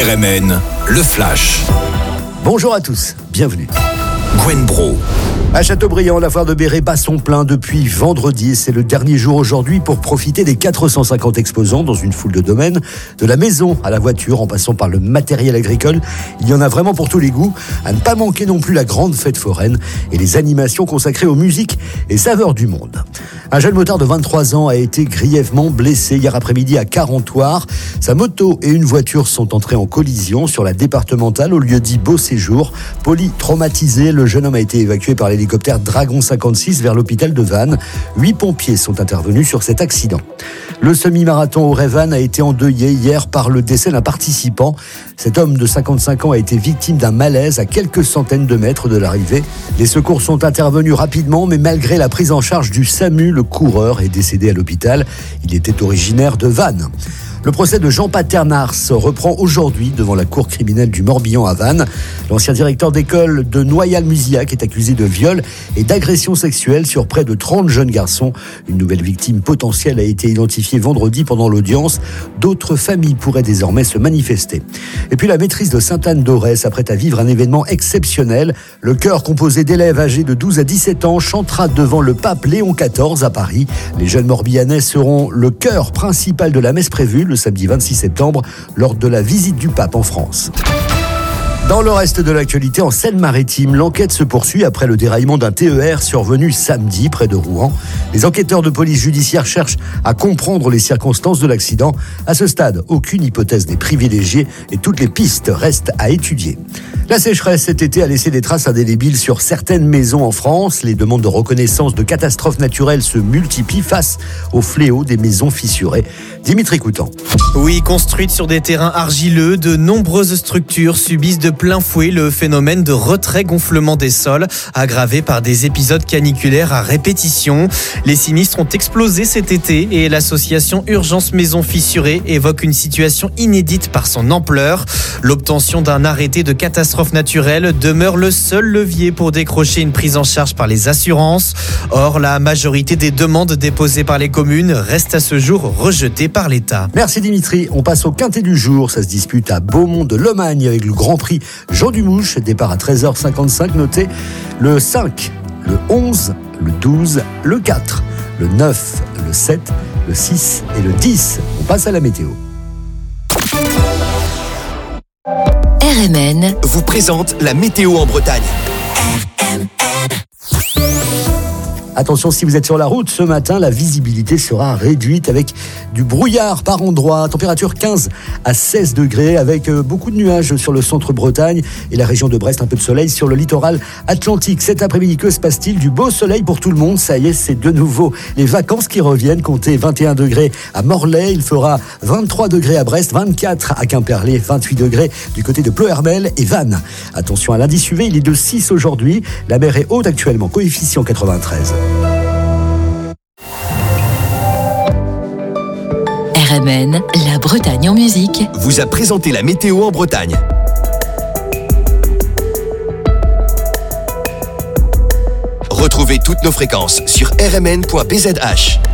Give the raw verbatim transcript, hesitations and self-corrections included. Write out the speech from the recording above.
R M N, le Flash. Bonjour à tous, bienvenue. Gwen Bro. À Châteaubriand, la foire de Béret bat son plein depuis vendredi. C'est le dernier jour aujourd'hui pour profiter des quatre cent cinquante exposants dans une foule de domaines. De la maison à la voiture, en passant par le matériel agricole. Il y en a vraiment pour tous les goûts. À ne pas manquer non plus la grande fête foraine et les animations consacrées aux musiques et saveurs du monde. Un jeune motard de vingt-trois ans a été grièvement blessé hier après-midi à Carentoire. Sa moto et une voiture sont entrées en collision sur la départementale au lieu dit Beau Séjour. Polytraumatisé, le jeune homme a été évacué par l'hélicoptère Dragon cinquante-six vers l'hôpital de Vannes. Huit pompiers sont intervenus sur cet accident. Le semi-marathon au Révan a été endeuillé hier par le décès d'un participant. Cet homme de cinquante-cinq ans a été victime d'un malaise à quelques centaines de mètres de l'arrivée. Les secours sont intervenus rapidement, mais malgré la prise en charge du SAMU, le coureur est décédé à l'hôpital. Il était originaire de Vannes. Le procès de Jean Paternars reprend aujourd'hui devant la cour criminelle du Morbihan à Vannes. L'ancien directeur d'école de Noyal-Muzillac est accusé de viol et d'agression sexuelle sur près de trente jeunes garçons. Une nouvelle victime potentielle a été identifiée vendredi pendant l'audience. D'autres familles pourraient désormais se manifester. Et puis la maîtrise de Sainte-Anne-d'Auray s'apprête à vivre un événement exceptionnel. Le chœur composé d'élèves âgés de douze à dix-sept ans chantera devant le pape Léon quatorze à Paris. Les jeunes Morbihanais seront le chœur principal de la messe prévue le samedi vingt-six septembre, lors de la visite du pape en France. Dans le reste de l'actualité, en Seine-Maritime, l'enquête se poursuit après le déraillement d'un T E R survenu samedi près de Rouen. Les enquêteurs de police judiciaire cherchent à comprendre les circonstances de l'accident. À ce stade, aucune hypothèse n'est privilégiée et toutes les pistes restent à étudier. La sécheresse cet été a laissé des traces indélébiles sur certaines maisons en France. Les demandes de reconnaissance de catastrophes naturelles se multiplient face au fléau des maisons fissurées. Dimitri Coutan. Oui, construites sur des terrains argileux, de nombreuses structures subissent de plein fouet le phénomène de retrait-gonflement des sols, aggravé par des épisodes caniculaires à répétition. Les sinistres ont explosé cet été et l'association Urgence Maisons Fissurées évoque une situation inédite par son ampleur. L'obtention d'un arrêté de catastrophe naturelle demeure le seul levier pour décrocher une prise en charge par les assurances. Or, la majorité des demandes déposées par les communes restent à ce jour rejetées par l'État. Merci Dimitri. On passe au quintet du jour. Ça se dispute à Beaumont de Lomagne avec le Grand Prix Jean Dumouche. Départ à treize heures cinquante-cinq. Notez le cinq, le onze, le douze, le quatre, le neuf, le sept, le six et le dix. On passe à la météo. R M N vous présente la météo en Bretagne. Attention, si vous êtes sur la route ce matin, la visibilité sera réduite avec du brouillard par endroits. Température quinze à seize degrés avec beaucoup de nuages sur le centre Bretagne et la région de Brest. Un peu de soleil sur le littoral atlantique. Cet après-midi, que se passe-t-il? Du beau soleil pour tout le monde. Ça y est, c'est de nouveau les vacances qui reviennent. Comptez vingt et un degrés à Morlaix. Il fera vingt-trois degrés à Brest, vingt-quatre à Quimperlé, vingt-huit degrés du côté de Ploërmel et Vannes. Attention à l'indice U V, il est de six aujourd'hui. La mer est haute actuellement, coefficient quatre-vingt-treize. R M N, la Bretagne en musique, vous a présenté la météo en Bretagne. Retrouvez toutes nos fréquences sur r m n point b z h.